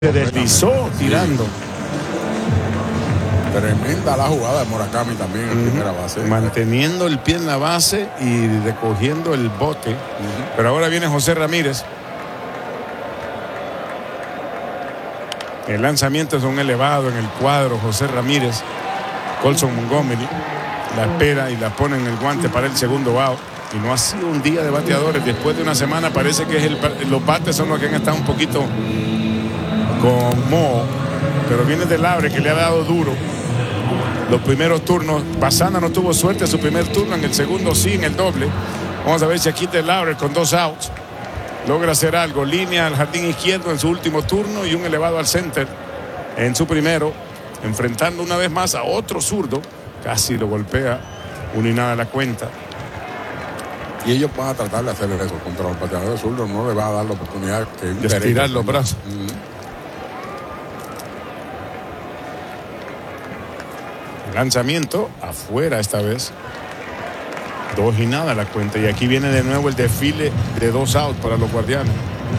Se deslizó tirando. Tremenda la jugada de Murakami también en primera base. Manteniendo el pie en la base y recogiendo el bote. Pero ahora viene José Ramírez. El lanzamiento es un elevado en el cuadro. José Ramírez. Colson Montgomery la espera y la pone en el guante para el segundo out. Y no ha sido un día de bateadores. Después de una semana parece que los bates son los que han estado un poquito con moho, pero viene de Laurer, que le ha dado duro los primeros turnos. Bassana no tuvo suerte en su primer turno, en el segundo sí, en el doble. Vamos a ver si aquí de Laurer con 2 outs logra hacer algo. Línea al jardín izquierdo en su último turno y un elevado al center en su primero, enfrentando una vez más a otro zurdo. Casi lo golpea, 1-0 la cuenta. Y ellos van a tratar de hacer eso contra los bateadores zurdos. No le va a dar la oportunidad de estirar los brazos. Lanzamiento afuera esta vez. 2-0 la cuenta. Y aquí viene de nuevo el desfile de 2 outs para los Guardianes.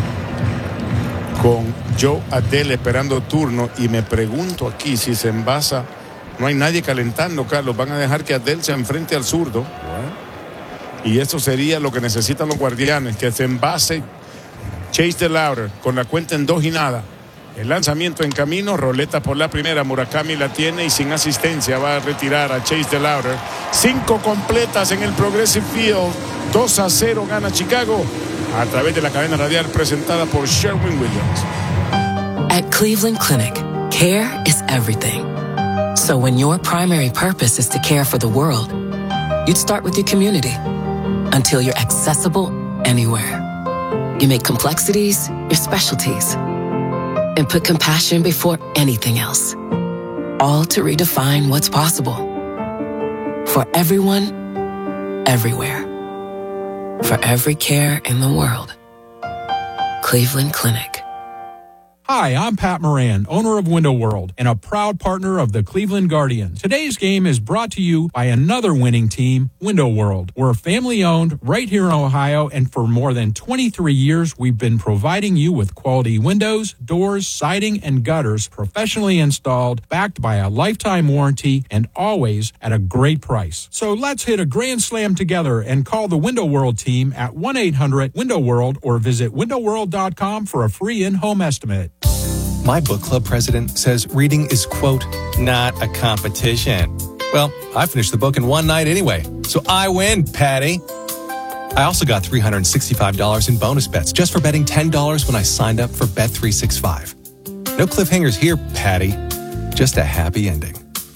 Con Joe Adell esperando turno. Y me pregunto aquí si se envasa. No hay nadie calentando, Carlos. Van a dejar que Adell se enfrente al zurdo. Y eso sería lo que necesitan los Guardianes. Que se envase Chase de Laurer con la cuenta en 2-0. El lanzamiento en camino, roleta por la primera, Murakami la tiene y sin asistencia va a retirar a Chase de Laurer. 5 completas en el Progressive Field, 2-0 gana Chicago a través de la cadena radial presentada por Sherwin-Williams. At Cleveland Clinic, care is everything. So when your primary purpose is to care for the world, you'd start with your community until you're accessible anywhere. You make complexities your specialties. And put compassion before anything else. All to redefine what's possible. For everyone, everywhere. For every care in the world. Cleveland Clinic. Hi, I'm Pat Moran, owner of Window World and a proud partner of the Cleveland Guardians. Today's game is brought to you by another winning team, Window World. We're family-owned right here in Ohio, and for more than 23 years, we've been providing you with quality windows, doors, siding, and gutters professionally installed, backed by a lifetime warranty, and always at a great price. So let's hit a grand slam together and call the Window World team at 1-800-WINDOW-WORLD or visit windowworld.com for a free in-home estimate. My book club president says reading is, quote, not a competition. Well, I finished the book in one night anyway, so I win, Patty. I also got $365 in bonus bets just for betting $10 when I signed up for Bet365. No cliffhangers here, Patty. Just a happy ending.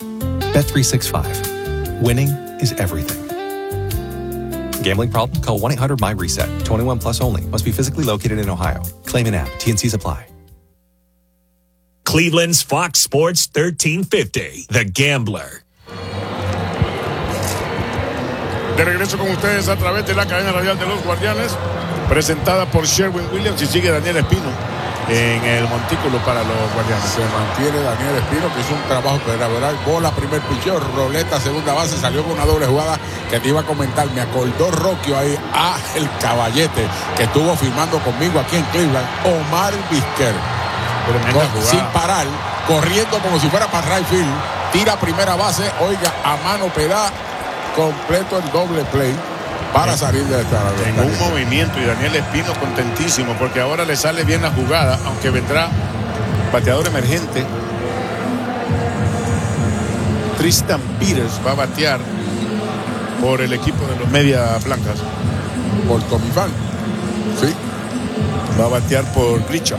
Bet365. Winning is everything. Gambling problem? Call 1-800-MY-RESET. 21 plus only. Must be physically located in Ohio. Claim and app. T&Cs apply. Cleveland's Fox Sports 1350, The Gambler. De regreso con ustedes a través de la cadena radial de los Guardianes, presentada por Sherwin-Williams, y sigue Daniel Espino en el montículo para los Guardianes. Se mantiene Daniel Espino, que hizo un trabajo fenomenal. Bola, primer picheo, roleta, segunda base, salió con una doble jugada que te iba a comentar. Me acordó Rocky ahí a el caballete que estuvo firmando conmigo aquí en Cleveland, Omar Vizquer. Sin parar, corriendo como si fuera para right field, tira primera base, oiga, a mano pegada, completo el doble play para salir de esta. En un movimiento, y Daniel Espino contentísimo porque ahora le sale bien la jugada, aunque vendrá bateador emergente. Tristan Peters va a batear por el equipo de los Medias Blancas. Por Tommy Pham. Sí. Va a batear por Grichuk.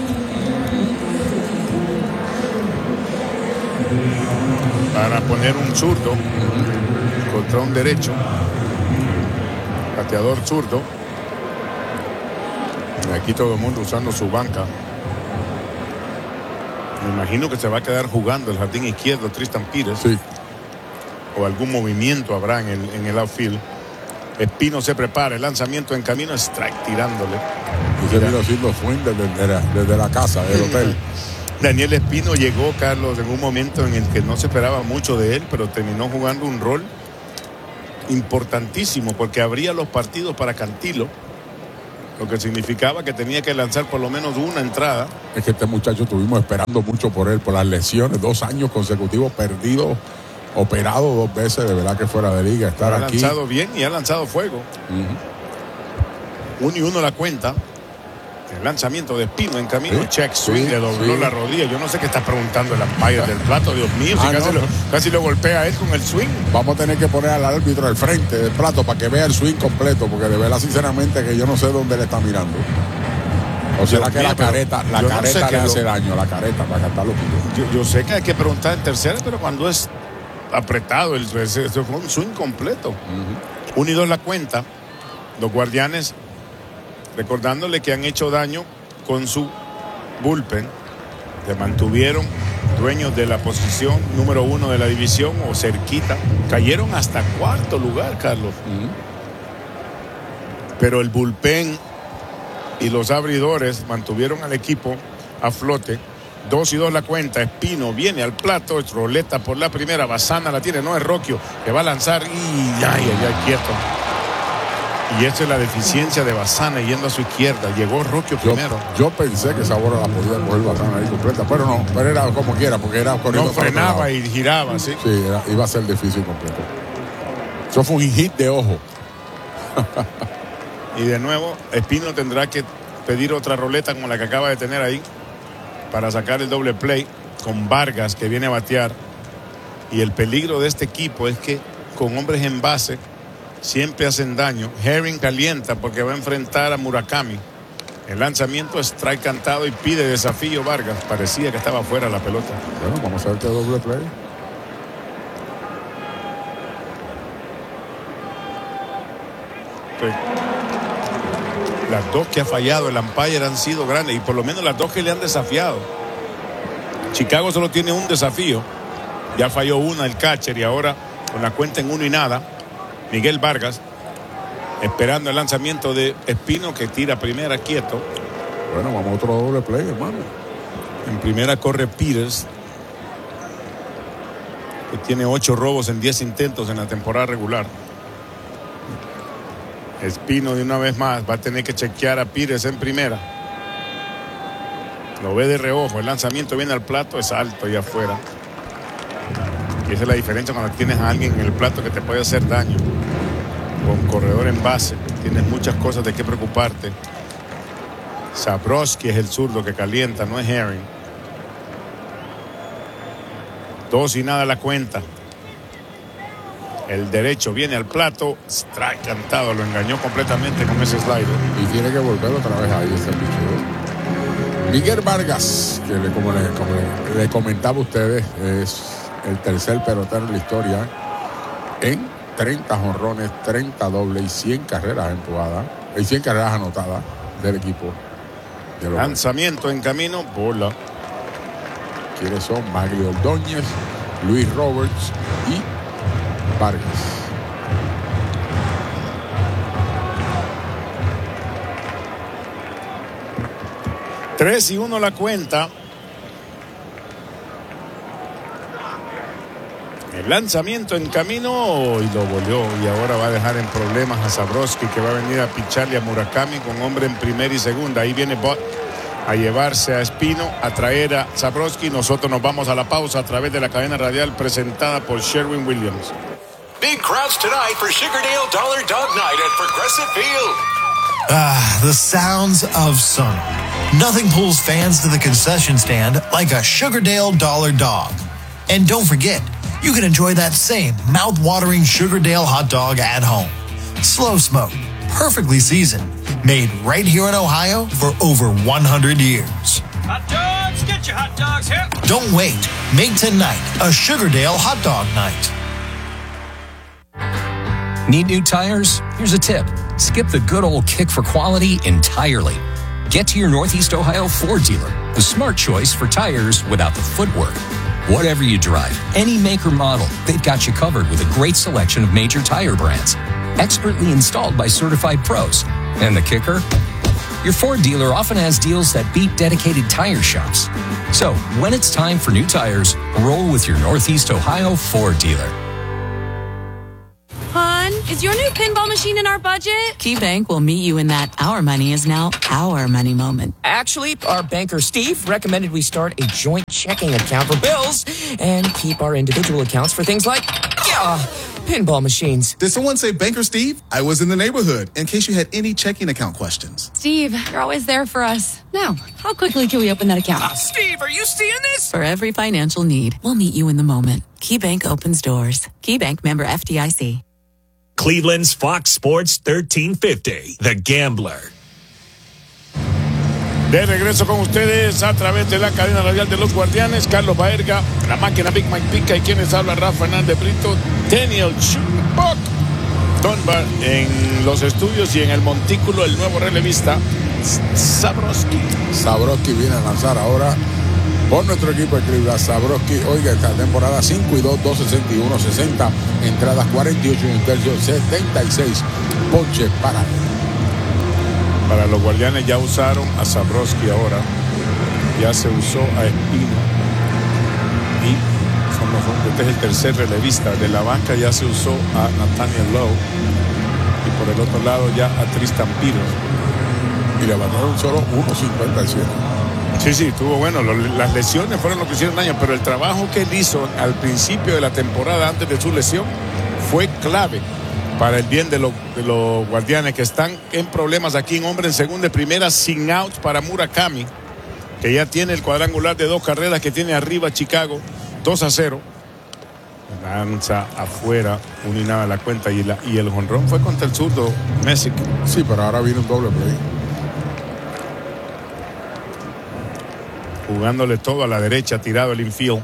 Para poner un zurdo contra un derecho. Bateador zurdo. Aquí todo el mundo usando su banca. Me imagino que se va a quedar jugando el jardín izquierdo Tristan Peters. Sí. O algún movimiento habrá en el outfield. Espino se prepara, el lanzamiento en camino, strike tirándole. Y se vino haciendo swing desde la casa, del hotel. Daniel Espino llegó, Carlos, en un momento en el que no se esperaba mucho de él, pero terminó jugando un rol importantísimo porque abría los partidos para Cantillo lo que significaba que tenía que lanzar por lo menos una entrada. Es que este muchacho estuvimos esperando mucho por él, por las lesiones, 2 años consecutivos perdidos, operado 2 veces, de verdad que fuera de liga estar aquí. Ha lanzado bien y ha lanzado fuego. 1-1 la cuenta. El lanzamiento de Espino en camino, check swing, le dobló la rodilla. Yo no sé qué está preguntando el umpire del plato, Dios mío, si casi lo golpea a él con el swing. Vamos a tener que poner al árbitro al frente del plato para que vea el swing completo, porque de verdad sinceramente que yo no sé dónde le está mirando. O será que la careta le hace daño, la careta para cantar los pitos. Yo sé que hay que preguntar en tercera, pero cuando es apretado, eso fue un swing completo. 1-2 la cuenta. Los Guardianes recordándole que han hecho daño con su bullpen. Se mantuvieron dueños de la posición número 1 de la división o cerquita. Cayeron hasta 4º lugar, Carlos. Pero el bullpen y los abridores mantuvieron al equipo a flote. 2-2 la cuenta. Espino viene al plato. Es roleta por la primera. Bassana la tiene. No es Rocchio que va a lanzar. Y quieto. Y esa es la deficiencia de Bassana yendo a su izquierda. Llegó Rocchio primero. Yo pensé que esa bola la podía coger Bassana ahí completa, pero no, pero era como quiera, porque era corriendo. No frenaba y giraba, ¿sí? Sí, iba a ser difícil completo. Eso fue un hit de ojo. Y de nuevo, Espino tendrá que pedir otra roleta como la que acaba de tener ahí para sacar el doble play con Vargas que viene a batear. Y el peligro de este equipo es que con hombres en base siempre hacen daño. Herring calienta porque va a enfrentar a Murakami. El lanzamiento es strike cantado y pide desafío Vargas. Parecía que estaba fuera la pelota. Bueno, vamos a ver qué doble play. Sí. Las 2 que ha fallado el umpire han sido grandes y por lo menos las 2 que le han desafiado. Chicago solo tiene un desafío. Ya falló una el catcher y ahora con la cuenta en 1-0. Miguel Vargas esperando el lanzamiento de Espino que tira primera quieto. Bueno, vamos a otro doble play, hermano. En primera corre Peters, que tiene 8 robos en 10 intentos en la temporada regular. Espino de una vez más va a tener que chequear a Peters en primera. Lo ve de reojo. El lanzamiento viene al plato, es alto y afuera. Y esa es la diferencia cuando tienes a alguien en el plato que te puede hacer daño. Con corredor en base, tienes muchas cosas de qué preocuparte. Zabrowski es el zurdo que calienta, no es Herring. 2-0 la cuenta. El derecho viene al plato. Strike cantado, lo engañó completamente con ese slider. Y tiene que volver otra vez ahí ese picheo. Miguel Vargas, que como le comentaba a ustedes, es el tercer pelotero en la historia en 30 jonrones, 30 dobles y 100 carreras empujadas y 100 carreras anotadas del equipo. Lanzamiento en camino, bola. ¿Quiénes son? Mario Ordóñez, Luis Roberts y Vargas. Tres y 1 la cuenta. El lanzamiento en camino y lo volvió y ahora va a dejar en problemas a Zabrowski, que va a venir a picharle a Murakami con hombre en primera y segunda. Ahí viene Bott a llevarse a Espino, a traer a Zabrowski. Nosotros nos vamos a la pausa a través de la cadena radial presentada por Sherwin Williams. Big crowds tonight for Sugardale Dollar Dog Night at Progressive Field. The sounds of summer. Nothing pulls fans to the concession stand like a Sugardale Dollar Dog. And don't forget, you can enjoy that same mouth-watering Sugardale hot dog at home. Slow smoked, perfectly seasoned, made right here in Ohio for over 100 years. Hot dogs, get your hot dogs here. Don't wait. Make tonight a Sugardale hot dog night. Need new tires? Here's a tip. Skip the good old kick for quality entirely. Get to your Northeast Ohio Ford dealer, the smart choice for tires without the footwork. Whatever you drive, any make or model, they've got you covered with a great selection of major tire brands. Expertly installed by certified pros. And the kicker? Your Ford dealer often has deals that beat dedicated tire shops. So, when it's time for new tires, roll with your Northeast Ohio Ford dealer. Hon, is your new pinball machine in our budget? KeyBank will meet you in that our money is now our money moment. Actually, our banker Steve recommended we start a joint checking account for bills and keep our individual accounts for things like, pinball machines. Did someone say Banker Steve? I was in the neighborhood, in case you had any checking account questions. Steve, you're always there for us. Now, how quickly can we open that account? Steve, are you seeing this? For every financial need, we'll meet you in the moment. KeyBank opens doors. KeyBank, member FDIC. Cleveland's Fox Sports 1350, The Gambler. De regreso con ustedes a través de la cadena radial de los Guardianes. Carlos Baerga, la máquina Big Mike Pica y quienes habla Rafa Hernández Brito, Daniel Schubach Dunbar en los estudios y en el montículo el nuevo relevista Zabrowski. Zabrowski viene a lanzar ahora por nuestro equipo de Cleveland. Zabrowski, oiga, esta temporada 5-2, 261, 60 entradas, 48 y un tercio, 76 ponches para él. Para los Guardianes ya usaron a Zabrowski ahora. Ya se usó a Espino. Y este es el tercer relevista. De la banca ya se usó a Nathaniel Lowe. Y por el otro lado ya a Tristan Piros. Y le bajaron solo 1.57. Sí, estuvo bueno. Las lesiones fueron lo que hicieron daño. Pero el trabajo que él hizo al principio de la temporada antes de su lesión fue clave para el bien de los Guardianes, que están en problemas aquí en hombre en segunda y primera, sin outs para Murakami, que ya tiene el cuadrangular de 2 carreras que tiene arriba Chicago, 2-0. Lanza afuera, 1 la cuenta, y el jonrón fue contra el zurdo Messick. Sí, pero ahora viene un doble play. Jugándole todo a la derecha, tirado el infield.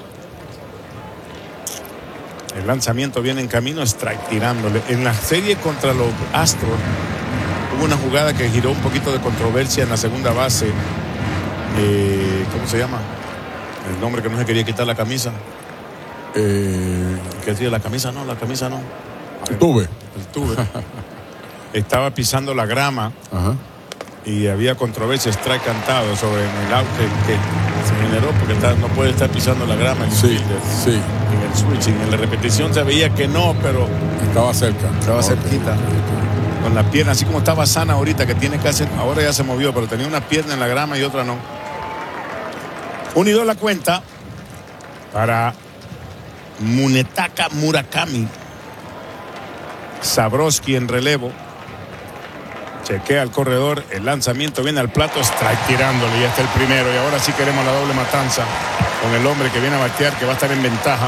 El lanzamiento viene en camino, strike tirándole. En la serie contra los Astros hubo una jugada que giró un poquito de controversia en la segunda base. ¿Cómo se llama? El nombre que no se quería quitar la camisa. ¿Qué decía? La camisa no. El tuve. Estaba pisando la grama. Ajá. Y había controversia, strike cantado sobre el out que se generó, porque no puede estar pisando la grama. Sí. En el switching, en la repetición se veía que no, pero estaba cerca. Estaba cerquita. Con la pierna, así como estaba sana ahorita, que tiene que hacer, ahora ya se movió, pero tenía una pierna en la grama y otra no. 1-2 la cuenta para Munetaka Murakami. Zabrowski en relevo. Chequea al corredor, el lanzamiento viene al plato, strike tirándole, ya está el primero, y ahora sí queremos la doble matanza con el hombre que viene a batear, que va a estar en ventaja.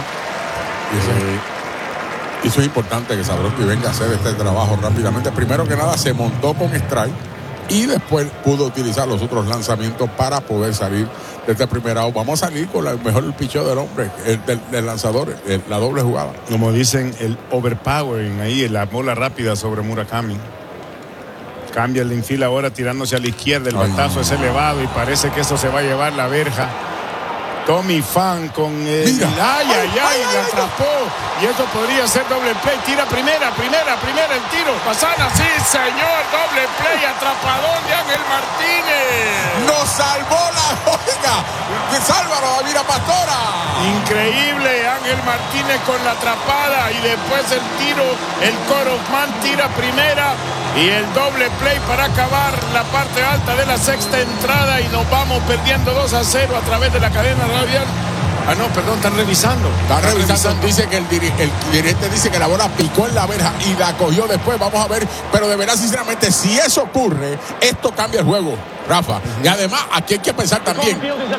Y eso es importante, que Zabrowski venga a hacer este trabajo rápidamente. Primero que nada se montó con strike y después pudo utilizar los otros lanzamientos para poder salir de este primer out. Vamos a salir con el mejor picheo del hombre, del lanzador, la doble jugada. Como dicen, el overpowering ahí, la bola rápida sobre Murakami. Cambia el infield ahora tirándose a la izquierda, el batazo es elevado y parece que eso se va a llevar la verja. Tommy Pham con el... ¡Ay, la atrapó! Y eso podría ser doble play. Tira primera, el tiro. Pasana, sí, señor, doble play, atrapadón de Ángel Martínez. ¡Nos salvó la oiga! ¡Sálvaro, Davira Pastora! Increíble, Ángel Martínez con la atrapada y después el tiro, el Corofman tira primera y el doble play para acabar la parte alta de la sexta entrada y nos vamos perdiendo 2-0 a través de la cadena radial. Están revisando. Dice que el dirigente dice que la bola picó en la verja y la cogió después. Vamos a ver, pero de verdad, sinceramente, si eso ocurre, esto cambia el juego, Rafa. Y además, aquí hay que pensar también.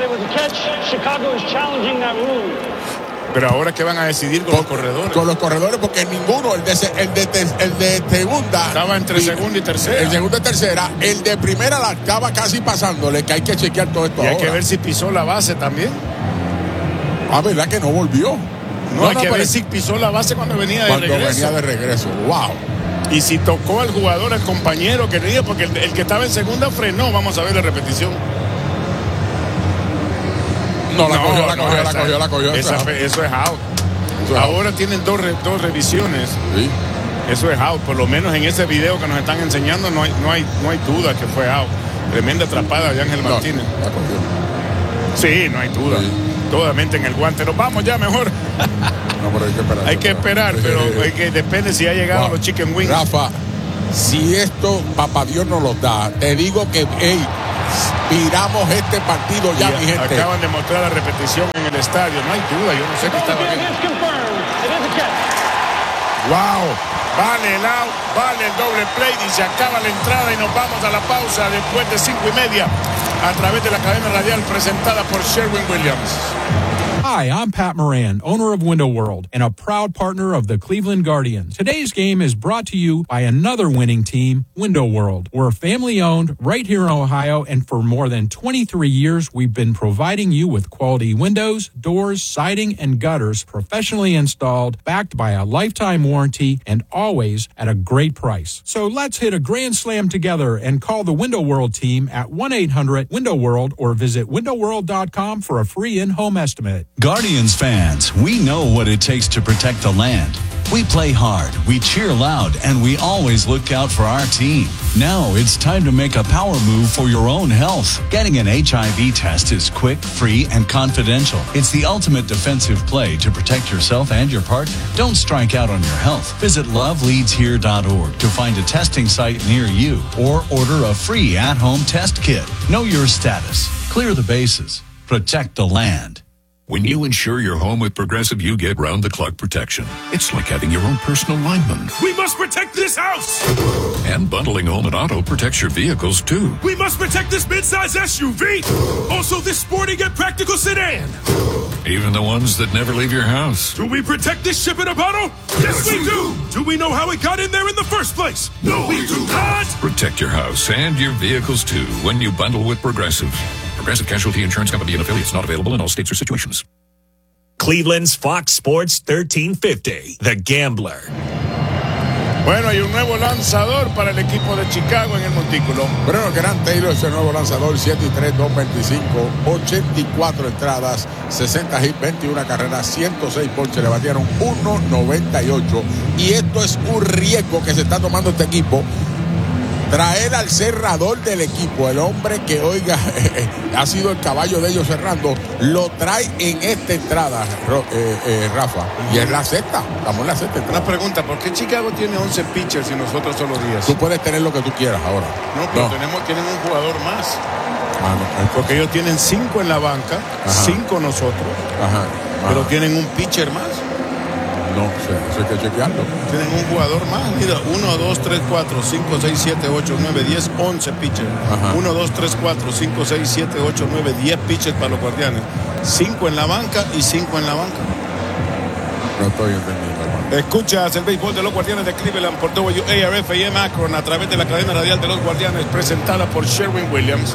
Pero ahora, ¿qué van a decidir con los corredores? Con los corredores, porque ninguno, el de segunda. Estaba entre segunda y tercera. El segundo y tercera. El de primera la estaba casi pasándole, que hay que chequear todo esto. Y hay ahora que ver si pisó la base también. ¿Verdad que no volvió? No, hay que ver si pisó la base cuando venía de regreso. Wow. Y si tocó al jugador, al compañero que tenía, porque el que estaba en segunda frenó. Vamos a ver la repetición. La cogió. Eso es out. Ahora tienen dos revisiones. Sí. Eso es out. Por lo menos en ese video que nos están enseñando no hay duda que fue out. Tremenda atrapada de Ángel Martínez. La cogió. Sí, no hay duda. Sí. Totalmente en el guante. Nos vamos ya mejor. No, pero hay que esperar, pero depende si ha llegado los chicken wings. Rafa, si esto papá Dios nos los da, te digo que viramos este partido ya, mi gente. Acaban de mostrar la repetición en el estadio, no hay duda, yo no sé qué estaba viendo. Wow, vale el out, vale el doble play y se acaba la entrada y nos vamos a la pausa después de 5:30 a través de la cadena radial presentada por Sherwin-Williams. Hi, I'm Pat Moran, owner of Window World and a proud partner of the Cleveland Guardians. Today's game is brought to you by another winning team, Window World. We're family-owned right here in Ohio, and for more than 23 years, we've been providing you with quality windows, doors, siding, and gutters professionally installed, backed by a lifetime warranty, and always at a great price. So let's hit a grand slam together and call the Window World team at 1-800-WINDOW-WORLD or visit windowworld.com for a free in-home estimate. Guardians fans, we know what it takes to protect the land. We play hard, we cheer loud, and we always look out for our team. Now it's time to make a power move for your own health. Getting an HIV test is quick, free, and confidential. It's the ultimate defensive play to protect yourself and your partner. Don't strike out on your health. Visit loveleadshere.org to find a testing site near you or order a free at-home test kit. Know your status. Clear the bases. Protect the land. When you insure your home with Progressive, you get round-the-clock protection. It's like having your own personal lineman. We must protect this house! And bundling home and auto protects your vehicles, too. We must protect this midsize SUV! Also this sporting and practical sedan! Even the ones that never leave your house. Do we protect this ship in a bottle? Yes, we do! Do we know how it got in there in the first place? No, we do not! Protect your house and your vehicles, too, when you bundle with Progressive. Progressive Casualty Insurance Company and affiliates, not available in all states or situations. Cleveland's Fox Sports 1350, The Gambler. Bueno, hay un nuevo lanzador para el equipo de Chicago en el montículo. Bueno, Grant Taylor es el nuevo lanzador, 7-3, 2.25, 84 entradas, 60 hits, 21 carreras, 106 ponches, le batieron 1.98. Y esto es un riesgo que se está tomando este equipo. Traer al cerrador del equipo, el hombre que, oiga, ha sido el caballo de ellos cerrando, lo trae en esta entrada, Rafa, y es la sexta, estamos en la sexta entrada. Una pregunta, ¿por qué Chicago tiene 11 pitchers y nosotros solo 10? Tú puedes tener lo que tú quieras ahora. No, pero tienen un jugador más. Porque ellos tienen 5 en la banca, 5 nosotros, pero tienen un pitcher más. No sé, eso hay que chequearlo. Tienen un jugador más. Mira, 1, 2, 3, 4, 5, 6, 7, 8, 9, 10, 11 pitchers. 1, 2, 3, 4, 5, 6, 7, 8, 9, 10 pitchers para los Guardianes. 5 en la banca y 5 en la banca. No estoy entendiendo, hermano. Escuchas el béisbol de los Guardianes de Cleveland por WARF y M Akron a través de la cadena radial de los Guardianes, presentada por Sherwin-Williams.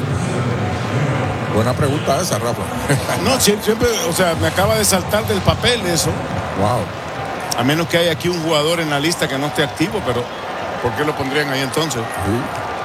Buena pregunta esa, Rafa. No, siempre, o sea, me acaba de saltar del papel eso. Wow. A menos que haya aquí un jugador en la lista que no esté activo, pero ¿por qué lo pondrían ahí entonces? Sí.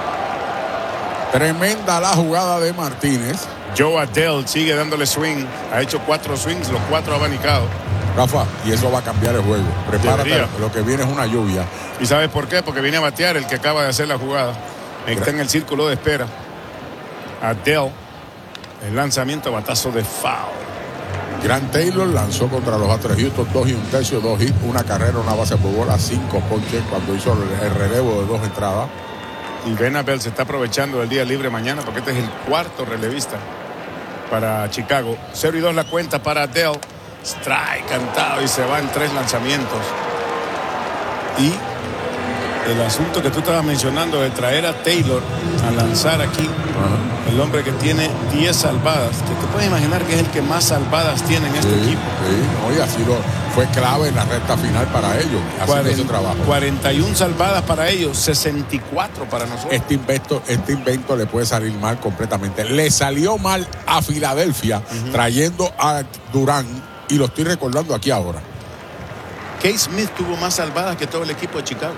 Tremenda la jugada de Martínez. Joe Adell sigue dándole swing. Ha hecho 4 swings, los 4 abanicados. Rafa, y eso va a cambiar el juego. Prepárate, lo que viene es una lluvia. ¿Y sabes por qué? Porque viene a batear el que acaba de hacer la jugada. Está en el círculo de espera. Adell, el lanzamiento, batazo de foul. Grant Taylor lanzó contra los Astros de Houston 2 1/3, 2 hits, 1 carrera, 1 base por bola, 5 ponches cuando hizo el relevo de 2 entradas. Y Venabel se está aprovechando del día libre mañana porque este es el 4º relevista para Chicago. 0-2 la cuenta para Adell. Strike cantado y se va en 3 lanzamientos. Y el asunto que tú estabas mencionando de traer a Taylor a lanzar aquí, el hombre que tiene 10 salvadas, que te puedes imaginar que es el que más salvadas tiene en este equipo. Sí, oye, así fue clave en la recta final para ellos, haciendo ese trabajo. 41 salvadas para ellos, 64 para nosotros. Este invento le puede salir mal completamente. Le salió mal a Filadelfia trayendo a Durán, y lo estoy recordando aquí ahora. Case Smith tuvo más salvadas que todo el equipo de Chicago.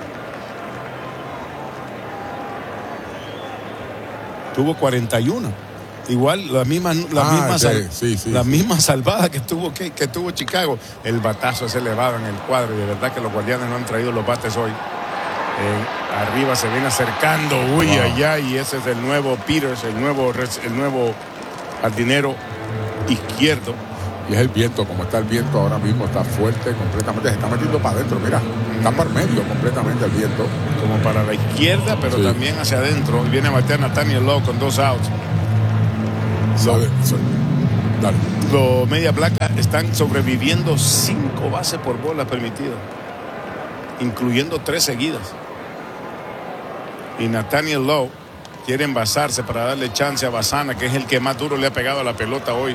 Tuvo 41. Igual las mismas salvadas que tuvo Chicago. El batazo es elevado en el cuadro y de verdad que los Guardianes no han traído los bates hoy. Arriba se viene acercando allá, y ese es el nuevo Peters, el nuevo jardinero izquierdo. Y es el viento, como está el viento ahora mismo, está fuerte completamente, se está metiendo para adentro, mira, está para el medio completamente el viento. Como para la izquierda, pero sí, también hacia adentro. Y viene a batear Nathaniel Lowe con 2 outs. Dale. Los Media Blancas están sobreviviendo 5 bases por bola permitidas, incluyendo 3 seguidas. Y Nathaniel Lowe quiere envasarse para darle chance a Bassana, que es el que más duro le ha pegado a la pelota hoy.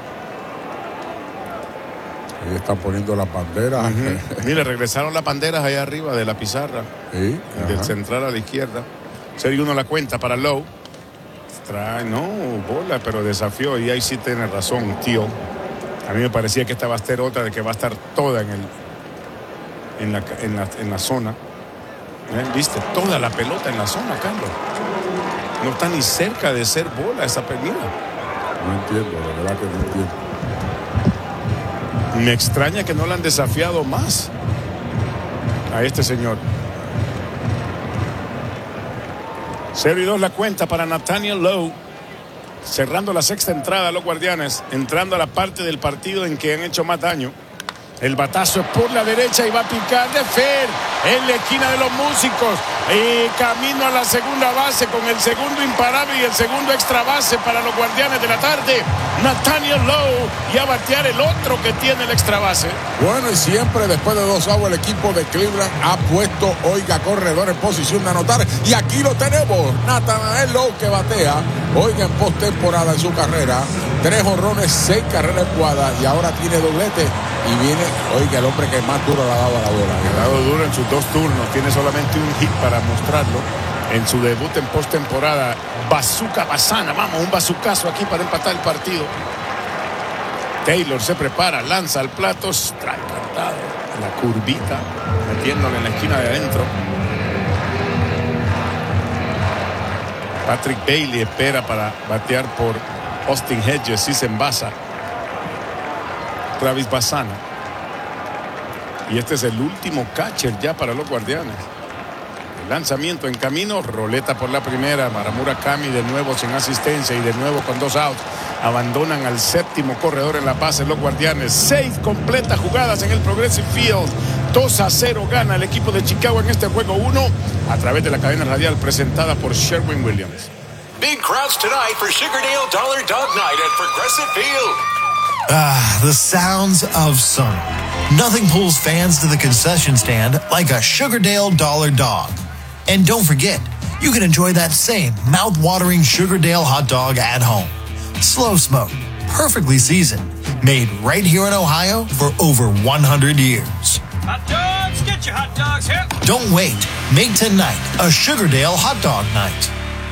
Ahí están poniendo las banderas. Mire, regresaron las banderas allá arriba de la pizarra. Sí, del central a la izquierda. Sería uno la cuenta para Lowe. Trae, no, bola, pero desafió. Y ahí sí tiene razón, tío. A mí me parecía que esta va a ser otra de que va a estar toda en la zona. ¿Viste? Toda la pelota en la zona, Carlos. No está ni cerca de ser bola esa pelea. No entiendo, la verdad que no entiendo. Me extraña que no la han desafiado más a este señor. 0-2 la cuenta para Nathaniel Lowe. Cerrando la sexta entrada, los Guardianes entrando a la parte del partido en que han hecho más daño. El batazo es por la derecha y va a picar de Fer en la esquina de los Músicos. Y camino a la segunda base con el segundo imparable y el segundo extra base para los Guardianes de la tarde. Nathaniel Lowe, y a batear el otro que tiene el extra base. Bueno, y siempre después de 2 outs el equipo de Cleveland ha puesto, oiga, corredor en posición de anotar. Y aquí lo tenemos, Nathaniel Lowe, que batea, oiga, en postemporada en su carrera. 3 jonrones, 6 carreras jugadas y ahora tiene doblete. Y viene, oiga, el hombre que más duro le ha dado a la bola. Le ha dado duro en sus 2 turnos. Tiene solamente un hit para mostrarlo. En su debut en postemporada, Bazooka Bassana. Vamos, un bazucazo aquí para empatar el partido. Taylor se prepara, lanza al plato, strike cantado. La curvita, metiéndole en la esquina de adentro. Patrick Bailey espera para batear por Austin Hedges y se envasa Travis Bassana. Y este es el último catcher ya para los Guardianes. El lanzamiento en camino, roleta por la primera para Murakami, de nuevo sin asistencia y de nuevo con 2 outs. Abandonan al séptimo corredor en la base los Guardianes. 6 completas jugadas en el Progressive Field. 2-0 gana el equipo de Chicago en este juego 1 a través de la cadena radial presentada por Sherwin-Williams. Big crowds tonight for Sugardale Dollar Dog Night at Progressive Field. The sounds of summer. Nothing pulls fans to the concession stand like a Sugardale Dollar Dog. And don't forget, you can enjoy that same mouth-watering Sugardale hot dog at home. Slow smoked, perfectly seasoned, made right here in Ohio for over 100 years. Hot dogs, get your hot dogs here. Don't wait. Make tonight a Sugardale hot dog night.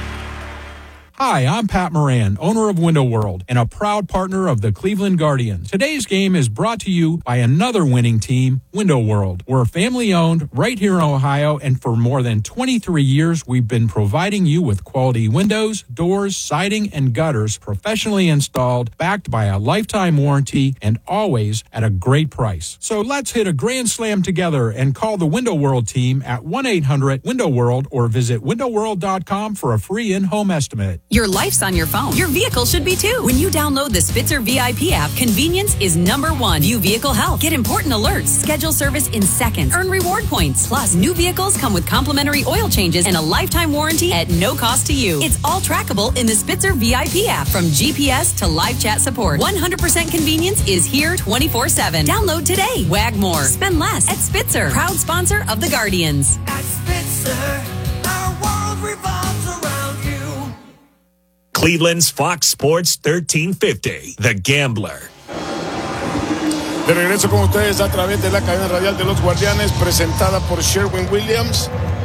Hi, I'm Pat Moran, owner of Window World and a proud partner of the Cleveland Guardians. Today's game is brought to you by another winning team, Window World. We're family-owned right here in Ohio, and for more than 23 years, we've been providing you with quality windows, doors, siding, and gutters professionally installed, backed by a lifetime warranty, and always at a great price. So let's hit a grand slam together and call the Window World team at 1-800-WINDOW-WORLD or visit windowworld.com for a free in-home estimate. Your life's on your phone. Your vehicle should be too. When you download the Spitzer VIP app, convenience is #1. View vehicle health. Get important alerts. Schedule service in seconds. Earn reward points. Plus, new vehicles come with complimentary oil changes and a lifetime warranty at no cost to you. It's all trackable in the Spitzer VIP app. From GPS to live chat support, 100% convenience is here 24/7. Download today. Wag more. Spend less at Spitzer. Proud sponsor of the Guardians. At Spitzer, our world revolves around you. Cleveland's Fox Sports 1350, The Gambler. De regreso con ustedes a través de la cadena radial de los Guardianes, presentada por Sherwin-Williams.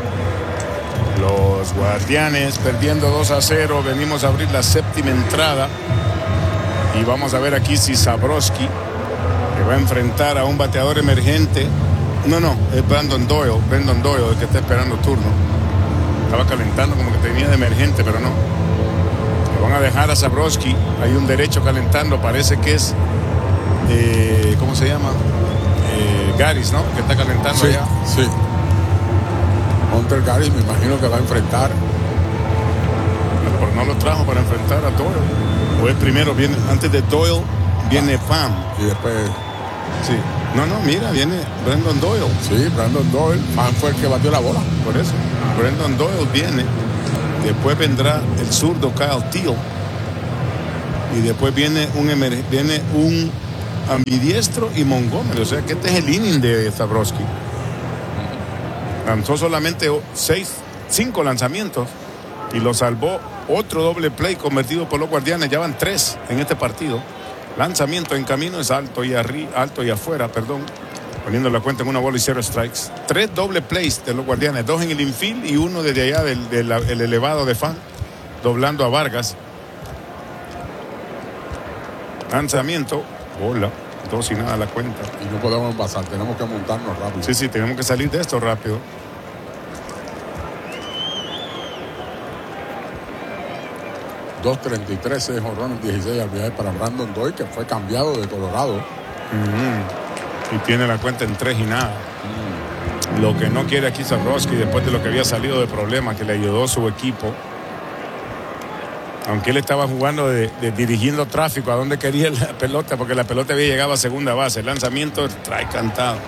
Los Guardianes perdiendo 2-0. Venimos a abrir la séptima entrada. Y vamos a ver aquí si Zabrowski, que va a enfrentar a un bateador emergente. No, es Brandon Doyle, el que está esperando turno. Estaba calentando como que tenía de emergente, pero no. Le van a dejar a Zabrowski. Hay un derecho calentando, parece que es ¿cómo se llama? Garis, ¿no? Que está calentando sí, allá. Sí. Hunter Garis me imagino que va a enfrentar. Pero no lo trajo para enfrentar a Doyle. O es primero, viene antes de Doyle, viene Pham. Y después... Sí. No, mira, viene Brendan Doyle. Sí, Brendan Doyle. Pham fue el que batió la bola. Por eso. Brendan Doyle viene. Después vendrá el zurdo Kyle Teel. Y después viene un ambidiestro y Montgomery. O sea que este es el inning de Zabrowski. Lanzó solamente 5 lanzamientos y lo salvó otro doble play convertido por los Guardianes. Ya van 3 en este partido. Lanzamiento en camino es alto y afuera, poniendo la cuenta en 1 bola y 0 strikes. 3 doble plays de los Guardianes, 2 en el infield y 1 desde allá el elevado de Pham, doblando a Vargas. Lanzamiento, bola, 2-0 la cuenta. Y no podemos envasar, tenemos que montarnos rápido. Sí, tenemos que salir de esto rápido. .233, 6 jonrones, 16 al viaje para Brendan Doyle, que fue cambiado de Colorado. Y tiene la cuenta en 3-0. Lo que no quiere aquí Zabrowski, después de lo que había salido de problemas que le ayudó su equipo. Aunque él estaba jugando dirigiendo tráfico a donde quería la pelota, porque la pelota había llegado a segunda base. El lanzamiento trae cantado.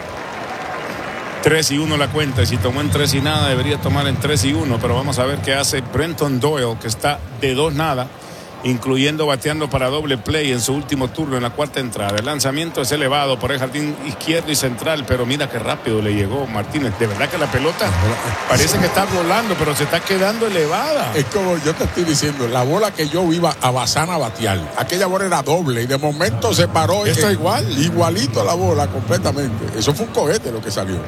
3-1 la cuenta, y si tomó en 3-0 debería tomar en 3-1, pero vamos a ver qué hace Brendan Doyle, que está de 2-0, incluyendo bateando para doble play en su último turno en la 4ª entrada. El lanzamiento es elevado por el jardín izquierdo y central, pero mira qué rápido le llegó Martínez. De verdad que la pelota parece que está volando, pero se está quedando elevada. Es como yo te estoy diciendo, la bola que yo iba a Bazán a batear, aquella bola era doble y de momento se paró. Esto igual. Igualito la bola completamente. Eso fue un cohete lo que salió.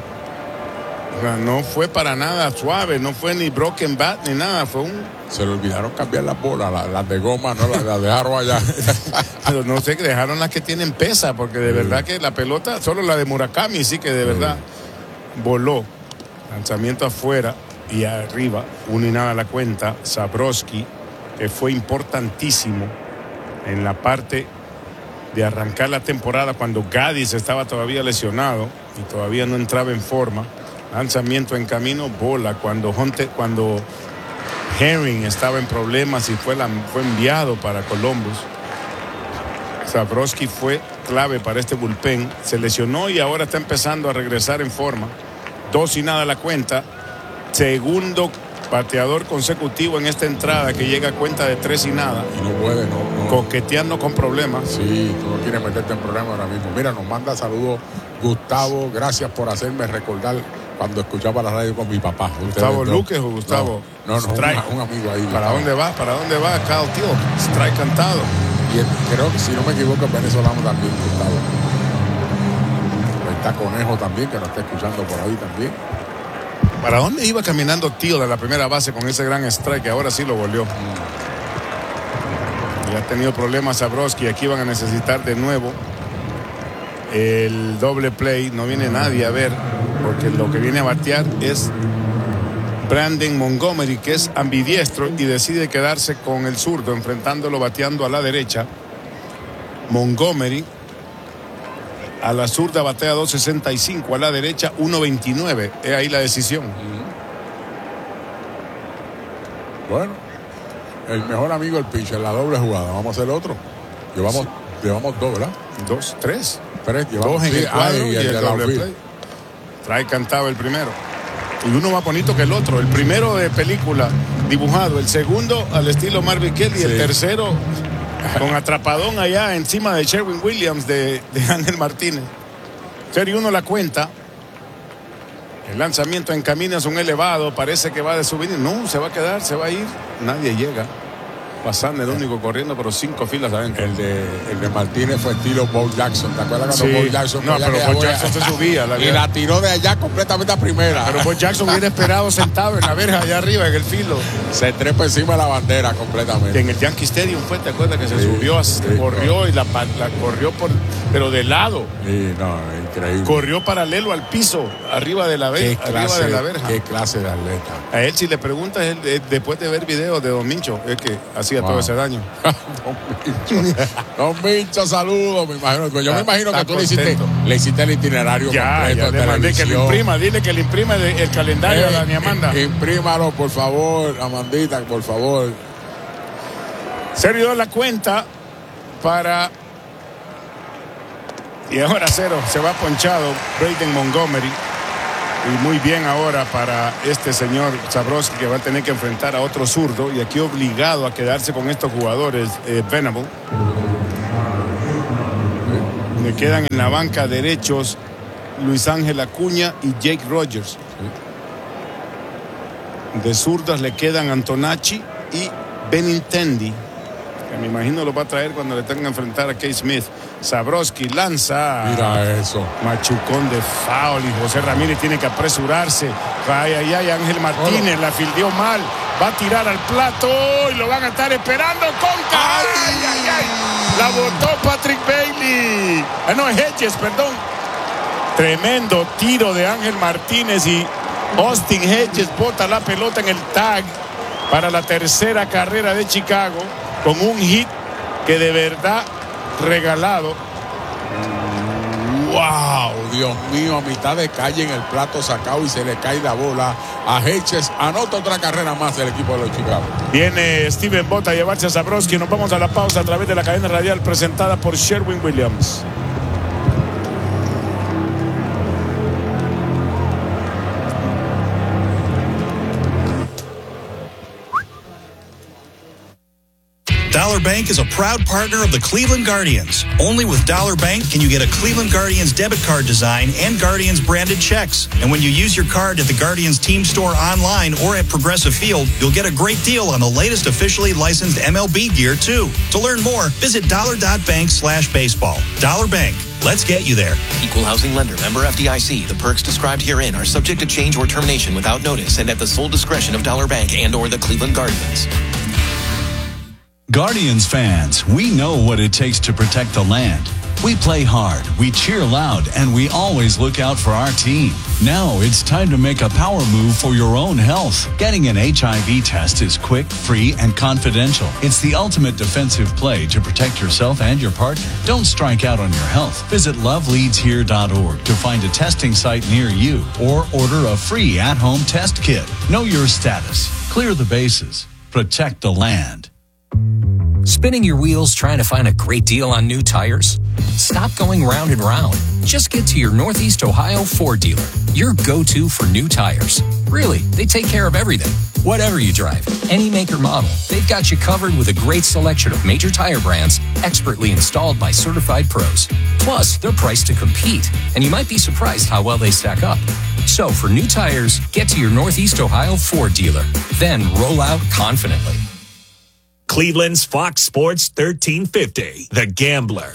No fue para nada suave, no fue ni broken bat ni nada, fue un... Se le olvidaron cambiar las bolas, las de goma, no las dejaron allá. Pero no sé, que dejaron las que tienen pesa, porque de verdad que la pelota, solo la de Murakami sí que de verdad voló. Lanzamiento afuera y arriba, 1-0 la cuenta. Zabrowski, que fue importantísimo en la parte de arrancar la temporada cuando Gádiz estaba todavía lesionado y todavía no entraba en forma. Lanzamiento en camino, bola cuando Herring estaba en problemas y fue enviado para Columbus. Zabrowski fue clave para este bullpen. Se lesionó y ahora está empezando a regresar en forma. 2-0 la cuenta. Segundo bateador consecutivo en esta entrada que llega a cuenta de 3-0. Y no puede, no. Coqueteando con problemas. Sí, tú no quieres meterte en problemas ahora mismo. Mira, nos manda saludos Gustavo. Gracias por hacerme recordar cuando escuchaba la radio con mi papá. ¿Gustavo Luque o Gustavo? No, un amigo ahí. ¿Para dónde va? Kyle Teel. Strike cantado. Y creo que, si no me equivoco, es venezolano también, Gustavo. Está Conejo también, que nos está escuchando por ahí también. ¿Para dónde iba caminando Teel a la primera base con ese gran strike? Ahora sí lo volvió. Y ha tenido problemas Zabrowski. Aquí van a necesitar de nuevo el doble play. No viene nadie a ver, porque lo que viene a batear es Brandon Montgomery, que es ambidiestro y decide quedarse con el zurdo, enfrentándolo bateando a la derecha. Montgomery a la zurda batea 2.65, a la derecha 1.29. Es ahí la decisión. Bueno, el mejor amigo del pitcher, la doble jugada. Vamos a hacer otro. Llevamos 2, ¿verdad? 2, 3. 3, llevamos 2 en el cuadro y el doble play. Trae cantado el primero. Y uno más bonito que el otro. El primero de película dibujado. El segundo al estilo Marvin Kelly. Sí. El tercero con atrapadón allá encima de Sherwin Williams de Ángel Martínez. 0-1 la cuenta. El lanzamiento en camino es un elevado. Parece que va de subir. No, se va a quedar, se va a ir. Nadie llega. Pasando el único corriendo, pero 5 filas adentro. El de Martínez fue estilo Bo Jackson. ¿Te acuerdas cuando Bo Jackson? No, pero Bo Jackson se subía. Y la tiró de allá completamente a primera. Pero Bo Jackson hubiera esperado sentado en la verja allá arriba, en el filo. Se trepa encima de la bandera completamente. En el Yankee Stadium fue, ¿te acuerdas? Que se subió, corrió y la corrió pero de lado. Sí, no, increíble. Corrió paralelo al piso, arriba de la verja. Qué clase de atleta. A él, si le preguntas, después de ver videos de Don Mincho, es que hacía todo ese daño. Don Mincho, saludos. Yo me imagino que tú le hiciste el itinerario completo. Ya le mandé que le imprima. Dile que le imprima el calendario a Dani Amanda. Imprímalo, por favor, Amandita, por favor. Serio la cuenta para Y ahora 0, se va ponchado Braden Montgomery. Y muy bien ahora para este señor Zabrowski, que va a tener que enfrentar a otro zurdo. Y aquí obligado a quedarse con estos jugadores, Venable. Le quedan en la banca derechos Luis Ángel Acuña y Jake Rogers. De zurdas le quedan Antonacci y Benintendi, que me imagino lo va a traer cuando le tenga que enfrentar a Kay Smith. Zabrowski lanza. Mira eso. Machucón de foul y José Ramírez tiene que apresurarse. Ay, Ángel Martínez la fildeó mal. Va a tirar al plato y lo van a estar esperando con ay. La botó Patrick Bailey. No, Hedges, perdón. Tremendo tiro de Ángel Martínez y Austin Hedges bota la pelota en el tag para la tercera carrera de Chicago con un hit que de verdad regalado. ¡Wow! Dios mío, a mitad de calle en el plato sacado y se le cae la bola a Hedges. Anota otra carrera más del equipo de los Chicago. Viene Steven Bott a llevarse a Zabrowski. Nos vamos a la pausa a través de la cadena radial presentada por Sherwin-Williams. Dollar Bank is a proud partner of the Cleveland Guardians. Only with Dollar Bank can you get a Cleveland Guardians debit card design and Guardians branded checks. And when you use your card at the Guardians team store online or at Progressive Field, you'll get a great deal on the latest officially licensed MLB gear too. To learn more, visit dollar.bank/baseball. Dollar Bank. Let's get you there. Equal housing lender, member FDIC. The perks described herein are subject to change or termination without notice and at the sole discretion of Dollar Bank and or the Cleveland Guardians. Guardians fans, we know what it takes to protect the land. We play hard, we cheer loud, and we always look out for our team. Now it's time to make a power move for your own health. Getting an HIV test is quick, free, and confidential. It's the ultimate defensive play to protect yourself and your partner. Don't strike out on your health. Visit loveleadshere.org to find a testing site near you or order a free at-home test kit. Know your status. Clear the bases. Protect the land. Spinning your wheels trying to find a great deal on new tires? Stop going round and round. Just get to your Northeast Ohio Ford dealer, your go-to for new tires. Really, they take care of everything. Whatever you drive, any make or model, they've got you covered with a great selection of major tire brands expertly installed by certified pros. Plus, they're priced to compete, and you might be surprised how well they stack up. So for new tires, get to your Northeast Ohio Ford dealer. Then roll out confidently. Cleveland's Fox Sports 1350, The Gambler.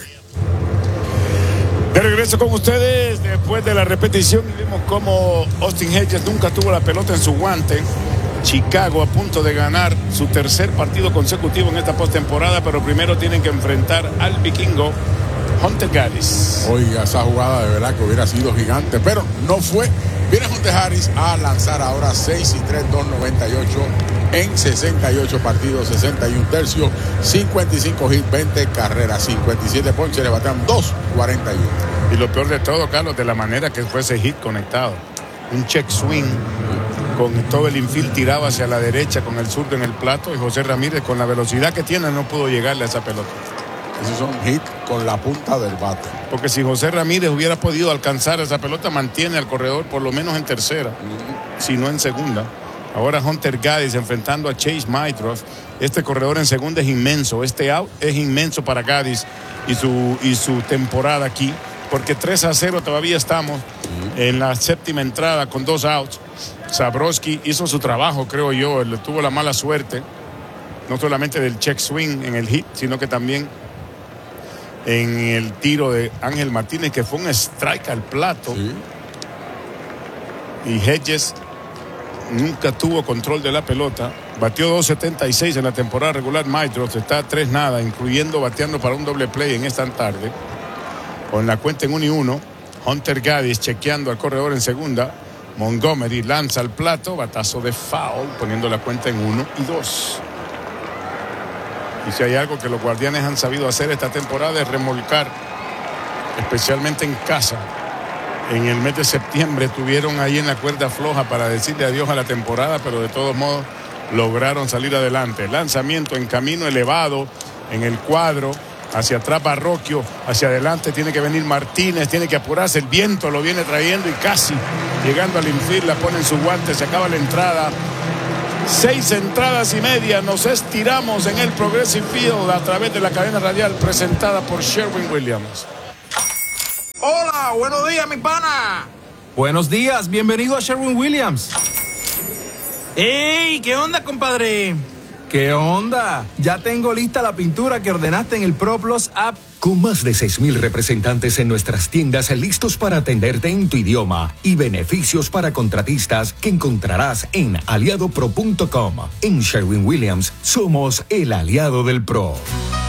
De regreso con ustedes después de la repetición y vimos cómo Austin Hedges nunca tuvo la pelota en su guante. Chicago a punto de ganar su tercer partido consecutivo en esta postemporada, pero primero tienen que enfrentar al vikingo Hunter Gaddis. Oiga, esa jugada de verdad que hubiera sido gigante, pero no fue. Viene Hunter Harris a lanzar ahora 6 y 3, 298 en 68 partidos, 61 tercios, 55 hits, 20 carreras, 57 ponches, le batean 2.41. Y lo peor de todo, Carlos, de la manera que fue ese hit conectado. Un check swing con todo el infield tirado hacia la derecha, con el zurdo en el plato, y José Ramírez, con la velocidad que tiene, no pudo llegarle a esa pelota. Esos son hits con la punta del bate. Porque si José Ramírez hubiera podido alcanzar esa pelota, mantiene al corredor por lo menos en tercera, si no en segunda. Ahora Hunter Gaddis enfrentando a Chase Maidroff. Este corredor en segunda es inmenso. Este out es inmenso para Gaddis y su temporada aquí. Porque 3-0 todavía estamos en la séptima entrada con 2 outs. Zabrowski hizo su trabajo, creo yo. Él tuvo la mala suerte, no solamente del check swing en el hit, sino que también en el tiro de Ángel Martínez, que fue un strike al plato. Sí. Y Hedges nunca tuvo control de la pelota. Batió 2.76 en la temporada regular. Maidroff está 3-0, incluyendo bateando para un doble play en esta tarde. Con la cuenta en 1-1. Hunter Gaddis chequeando al corredor en segunda. Montgomery lanza al plato, batazo de foul, poniendo la cuenta en 1-2. Y si hay algo que los Guardianes han sabido hacer esta temporada es remolcar, especialmente en casa. En el mes de septiembre estuvieron ahí en la cuerda floja para decirle adiós a la temporada, pero de todos modos lograron salir adelante. Lanzamiento en camino elevado en el cuadro Hacia atrás Barroquio, hacia adelante tiene que venir Martínez, tiene que apurarse, el viento lo viene trayendo y casi llegando al infield, la pone en su guante, se acaba la entrada. 6 entradas y media, nos estiramos en el Progressive Field a través de la cadena radial presentada por Sherwin-Williams. Hola, buenos días, mi pana. Buenos días, bienvenido a Sherwin-Williams. ¡Ey! ¿Qué onda, compadre? ¿Qué onda? Ya tengo lista la pintura que ordenaste en el ProPlus app. Con más de 6,000 representantes en nuestras tiendas listos para atenderte en tu idioma y beneficios para contratistas que encontrarás en aliadopro.com. En Sherwin-Williams somos el aliado del pro.